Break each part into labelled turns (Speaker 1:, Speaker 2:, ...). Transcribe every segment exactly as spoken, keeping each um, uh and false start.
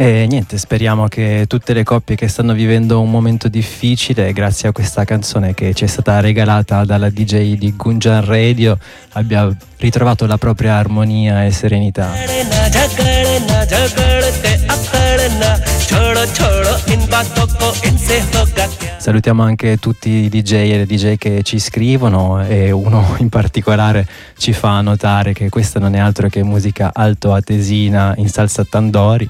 Speaker 1: E niente, speriamo che tutte le coppie che stanno vivendo un momento difficile, grazie a questa canzone che ci è stata regalata dalla D J di Gunjan Radio, abbia ritrovato la propria armonia e serenità. Salutiamo anche tutti i D J e le D J che ci scrivono, e uno in particolare ci fa notare che questa non è altro che musica altoatesina in salsa tandoori.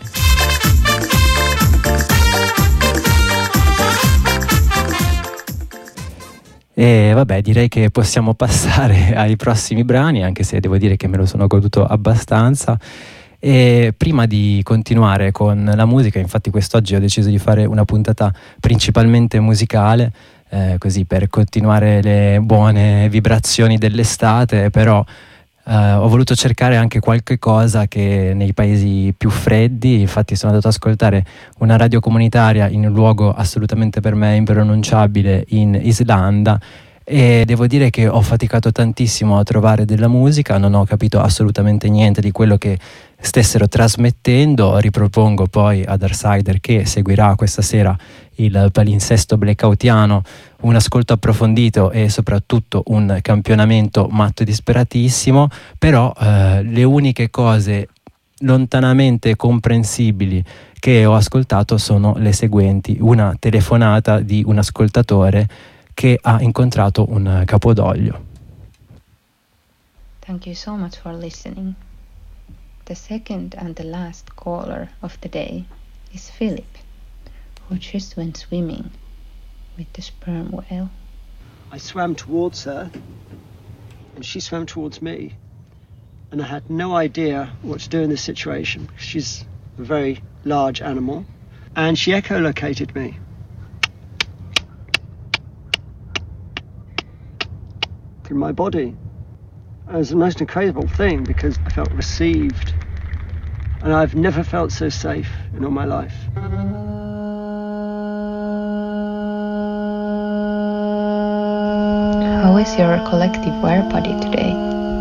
Speaker 1: E vabbè, direi che possiamo passare ai prossimi brani, anche se devo dire che me lo sono goduto abbastanza. E prima di continuare con la musica, infatti quest'oggi ho deciso di fare una puntata principalmente musicale, eh, così per continuare le buone vibrazioni dell'estate, però eh, ho voluto cercare anche qualche cosa che nei paesi più freddi. Infatti sono andato ad ascoltare una radio comunitaria in un luogo assolutamente per me impronunciabile in Islanda, e devo dire che ho faticato tantissimo a trovare della musica, non ho capito assolutamente niente di quello che stessero trasmettendo. Ripropongo poi ad Darksider, che seguirà questa sera il palinsesto blackoutiano, un ascolto approfondito e soprattutto un campionamento matto e disperatissimo, però eh, le uniche cose lontanamente comprensibili che ho ascoltato sono le seguenti: una telefonata di un ascoltatore che ha incontrato un capodoglio.
Speaker 2: Thank you so much for listening. The second and the last caller of the day is Philip, who just went swimming with the sperm whale.
Speaker 3: I swam towards her and she swam towards me, and I had no idea what to do in this situation. She's a very large animal and she echolocated me. Through my body. It was the most incredible thing because I felt received, and I've never felt so safe in all my life.
Speaker 2: How is your collective wear party today?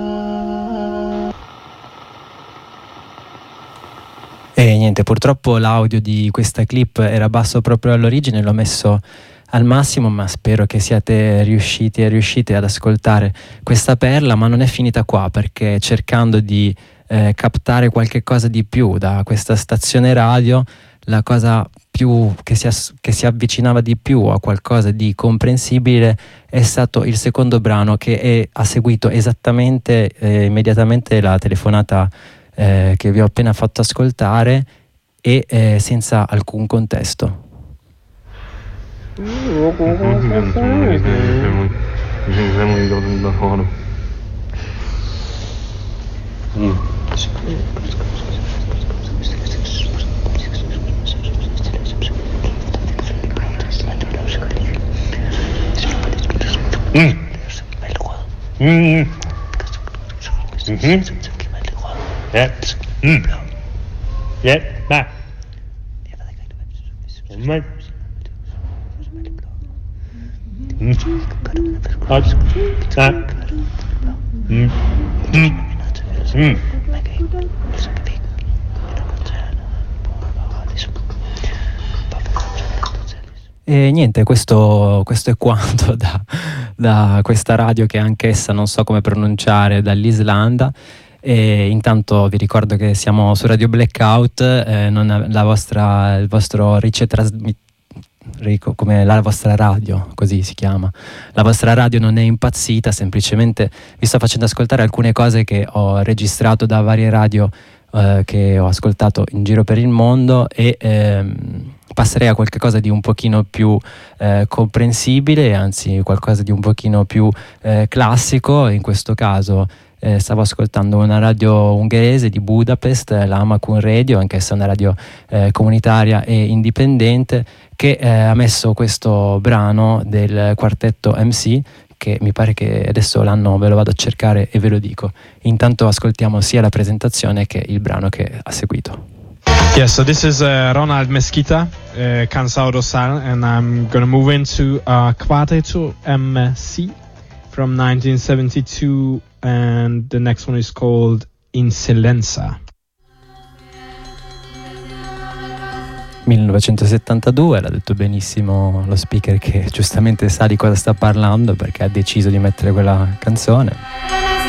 Speaker 1: E niente, purtroppo l'audio di questa clip era basso proprio all'origine, l'ho messo al massimo, ma spero che siate riusciti e riuscite ad ascoltare questa perla. Ma non è finita qua, perché cercando di eh, captare qualche cosa di più da questa stazione radio, la cosa più che si, ass- che si avvicinava di più a qualcosa di comprensibile è stato il secondo brano, che è, ha seguito esattamente eh, immediatamente la telefonata eh, che vi ho appena fatto ascoltare, e eh, senza alcun contesto. Mm.
Speaker 4: Mm. Mm-hmm. Yeah. Mm. Yeah. Back. Mm. Mm. Out. Back. Mm. Mm. Mm.
Speaker 1: E niente, questo, questo è quanto da, da questa radio, che anch'essa non so come pronunciare, dall'Islanda. E intanto vi ricordo che siamo su Radio Blackout, eh, non la vostra, il vostro Rice Trasmit come la vostra radio, così si chiama. La vostra radio non è impazzita, semplicemente vi sto facendo ascoltare alcune cose che ho registrato da varie radio eh, che ho ascoltato in giro per il mondo, e ehm, passerei a qualcosa di un pochino più eh, comprensibile, anzi qualcosa di un pochino più eh, classico. In questo caso eh, stavo ascoltando una radio ungherese di Budapest, la Amakun Radio, anch'essa una radio eh, comunitaria e indipendente, che eh, ha messo questo brano del quartetto M C, che mi pare che adesso l'anno ve lo vado a cercare e ve lo dico. Intanto ascoltiamo sia la presentazione che il brano che ha seguito.
Speaker 5: Yes, so this is uh, Ronald Mesquita, uh, Cansado Sal, and I'm gonna move into uh, Quartetto M C from nineteen seventy-two, and the next one is called In Silenza.
Speaker 1: millenovecentosettantadue, l'ha detto benissimo lo speaker che giustamente sa di cosa sta parlando perché ha deciso di mettere quella canzone.